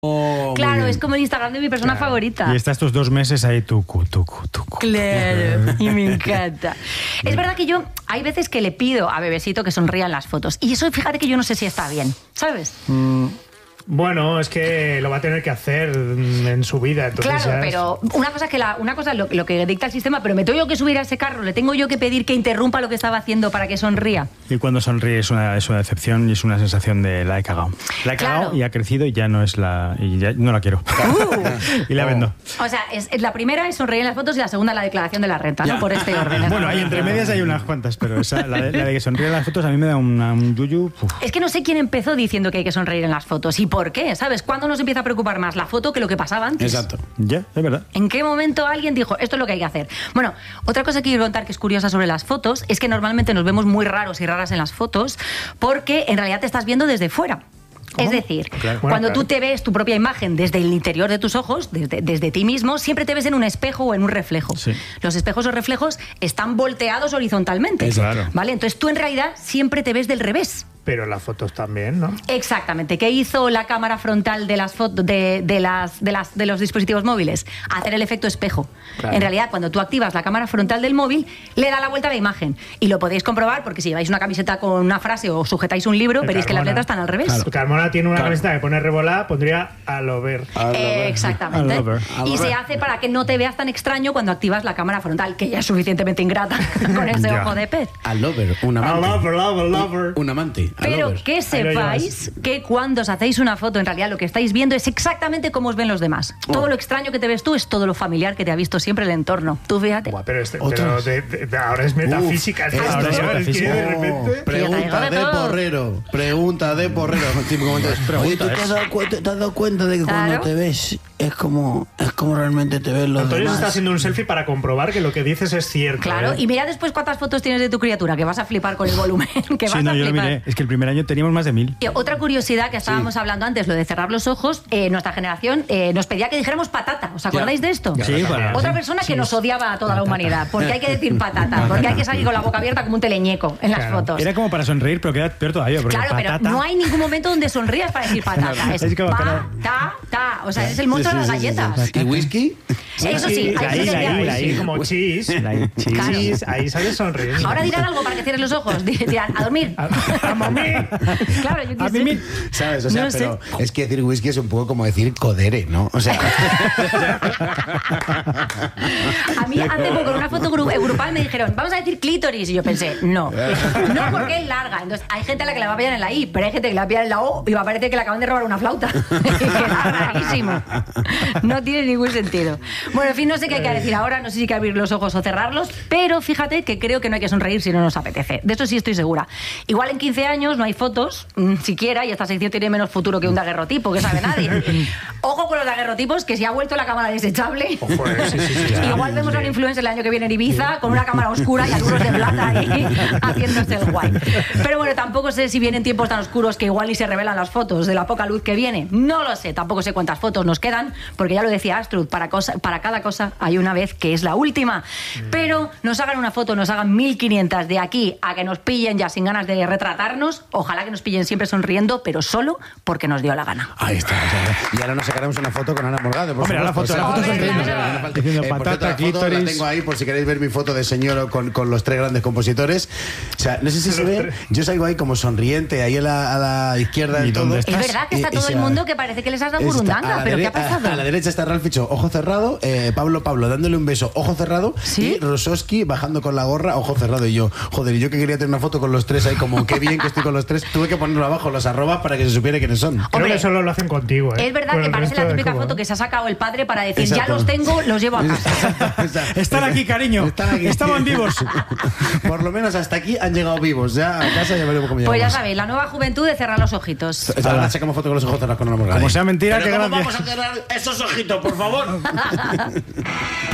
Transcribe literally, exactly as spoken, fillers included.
Oh, claro, es como el Instagram de mi persona claro. favorita. Y está estos dos meses ahí tucu, tucu, tucu. Claro, y me encanta. Es verdad que yo hay veces que le pido a Bebesito que sonría en las fotos. Y eso, fíjate que yo no sé si está bien, ¿sabes? Mm. Bueno, es que lo va a tener que hacer en su vida. Entonces claro, ya pero una cosa que la, una cosa es lo, lo que dicta el sistema, pero me tengo yo que subir a ese carro, le tengo yo que pedir que interrumpa lo que estaba haciendo para que sonría. Y cuando sonríe es una, es una decepción y es una sensación de la he cagado. La he Claro. cagado y ha crecido y ya no es la... y ya no la quiero. Uh. Y la vendo. O sea, es, es la primera es sonreír en las fotos y la segunda la declaración de la renta, ¿no? Por este orden. Bueno, ahí entre medias hay unas cuantas, pero esa, la, de, la de que sonríe en las fotos a mí me da una, un yuyu. Uf. Es que no sé quién empezó diciendo que hay que sonreír en las fotos y por qué, ¿sabes? ¿Cuándo nos empieza a preocupar más la foto que lo que pasaba antes? Exacto. Ya, es verdad. ¿En qué momento alguien dijo, esto es lo que hay que hacer? Bueno, otra cosa que quiero contar que es curiosa sobre las fotos es que normalmente nos vemos muy raros y raras en las fotos porque en realidad te estás viendo desde fuera. ¿Cómo? Es decir, Claro. cuando Bueno, claro. tú te ves tu propia imagen desde el interior de tus ojos, desde, desde ti mismo, siempre te ves en un espejo o en un reflejo. Sí. Los espejos o reflejos están volteados horizontalmente. Claro. ¿Vale? Entonces tú en realidad siempre te ves del revés. Pero las fotos también, ¿no? Exactamente. ¿Qué hizo la cámara frontal de las fotos de, de las de las de los dispositivos móviles? Hacer el efecto espejo. Claro. En realidad, cuando tú activas la cámara frontal del móvil, le da la vuelta a la imagen. Y lo podéis comprobar porque si lleváis una camiseta con una frase o sujetáis un libro, El veréis que las Carmona. letras están al revés. Claro. Carmona tiene una Claro. camiseta que pone revolada, pondría a lo ver. Eh, exactamente. I love her. Y se hace para que no te veas tan extraño cuando activas la cámara frontal, que ya es suficientemente ingrata con ese Ya. ojo de pez. A lover, un A amante. lover, lover, lover. Un amante. a Pero lover. que Ahí lo sepáis que cuando os hacéis una foto, en realidad lo que estáis viendo es exactamente cómo os ven los demás. Oh. Todo lo extraño que te ves tú es todo lo familiar que te ha visto siempre el entorno. Tú fíjate. Buah, pero, este, Otras. pero de- de- de- ahora es metafísica. Uf, esto, esto ahora es ya es que metafísica. de repente... Oh, pregunta de de todo. porrero. Pregunta de porrero. Típico momento de, Oye, ¿tú te has, dado cuenta, te has dado cuenta de que Claro. cuando te ves es como, es como realmente te ven los Antonio se demás? está haciendo un selfie para comprobar que lo que dices es cierto. Claro, ¿eh? y mira después cuántas fotos tienes de tu criatura, que vas a flipar con el volumen, que vas Sí, no, a yo lo flipar. miré. Es que el primer año teníamos más de mil. Y otra curiosidad que estábamos hablando antes, lo de cerrar los ojos, eh, nuestra generación eh, nos pedía que dijéramos patata. ¿Os acordáis de esto? Sí, para- Otra persona que nos odiaba a toda la humanidad, porque hay que decir patata, porque hay que salir con la boca abierta como un teleñeco en las Claro. fotos. Era como para sonreír, pero queda peor todavía. Porque Claro, patata, pero no hay ningún momento donde sonrías para decir patata. Es Es como pa, para- ta, ta. O sea, es el monstruo de las galletas. ¿Y whisky? Eso sí, La ahí I, sí la sería- I, la I. Sí, como cheese. La I, cheese. Claro. Cheese, ahí sale sonriendo. Ahora dirán algo para que cierres los ojos. Dirán, a dormir. A, a mami. Claro, yo qué A sé. mí me- ¿Sabes? O sea, No sé. pero es que decir whisky es un poco como decir codere, ¿no? O sea, A mí hace poco en una foto gru- grupal me dijeron, vamos a decir clítoris. Y yo pensé, no. No, porque es larga. Entonces, hay gente a la que le va a pillar en la I, pero hay gente que le va a pillar en la O y va a parecer que le acaban de robar una flauta. Queda rarísimo. No tiene ningún sentido. Bueno, en fin, no sé qué hay que decir ahora. No sé si hay que abrir los ojos o cerrarlos, pero fíjate que creo que no hay que sonreír si no nos apetece. De eso sí estoy segura. Igual en quince años no hay fotos, mm, siquiera, y esta sección tiene menos futuro que un daguerrotipo, que sabe nadie. Ojo con los daguerrotipos, que si ha vuelto la cámara desechable. Ojo, eh, sí, sí, sí, sí. Igual vemos a un influencer el año que viene en Ibiza con una cámara oscura y algunos de plata ahí haciéndose el guay. Pero bueno, tampoco sé si vienen tiempos tan oscuros que igual ni se revelan las fotos de la poca luz que viene. No lo sé, tampoco sé cuántas fotos nos quedan, porque ya lo decía Astrud, para, cosa, para cada cosa hay una vez que es la última. Pero nos hagan una foto, nos hagan mil quinientas de aquí a que nos pillen ya sin ganas de retratarnos. Ojalá que nos pillen siempre sonriendo, pero solo porque nos dio la gana. ahí está. O sea, y ahora nos sacaremos una foto con Ana Morgado. por Hombre, la supuesto. foto, la foto O sea, sonriendo. no hace falta. Diciendo Eh, por patata, cierto, la foto la clítoris. tengo ahí por si queréis ver mi foto de señor con, con los tres grandes compositores. O sea, no sé si se ve. Yo salgo ahí como sonriente, ahí a la, a la izquierda ¿Y del todo. dónde Es verdad que está Eh, todo esa- el mundo que parece que les has dado Está burundanga, a la pero ¿qué dere- ha pasado? A, a la derecha está Ralph Ficho, ojo cerrado, eh, Pablo Pablo dándole un beso, ojo cerrado, ¿Sí? y Rosowski bajando con la gorra, ojo cerrado. Y yo, joder, y yo que quería tener una foto con los tres ahí, como qué bien que estoy con los tres, tuve que ponerlo abajo, los arrobas para que se supiera quiénes son. Creo Hombre, que solo lo hacen contigo, ¿eh? Es verdad Con que el parece resto la de típica Cuba. foto que se ha sacado el padre para decir, Exacto. ya los tengo, los llevo a casa. Están aquí, cariño. Están aquí. Estaban vivos. Por lo menos hasta aquí han llegado vivos. Ya a casa ya veremos cómo llegamos. Pues ya sabéis, la nueva juventud de cerrar los ojitos. Ahora sacamos foto con los ojos cerrados con una morgada. Como sea mentira, Pero qué ¿cómo gracia. vamos a cerrar esos ojitos, por favor?